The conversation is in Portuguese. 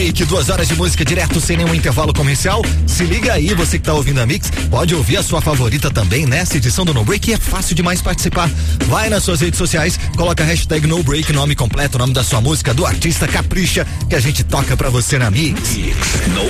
Break, 2 horas de música direto sem nenhum intervalo comercial. Se liga aí, você que tá ouvindo a Mix, pode ouvir a sua favorita também nessa edição do No Break e é fácil demais participar. Vai nas suas redes sociais, coloca a hashtag No Break, nome completo, nome da sua música, do artista, capricha, que a gente toca pra você na Mix.